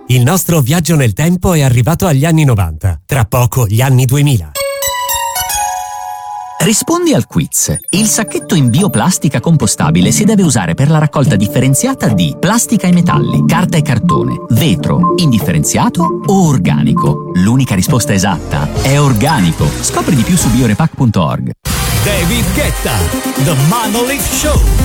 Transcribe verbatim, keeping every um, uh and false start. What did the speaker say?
Il nostro viaggio nel tempo è arrivato agli anni novanta, tra poco gli anni duemila. Rispondi al quiz. Il sacchetto in bioplastica compostabile si deve usare per la raccolta differenziata di plastica e metalli, carta e cartone, vetro, indifferenziato o organico. L'unica risposta esatta è organico. Scopri di più su biorepack punto org. David Guetta, The Monolith Show.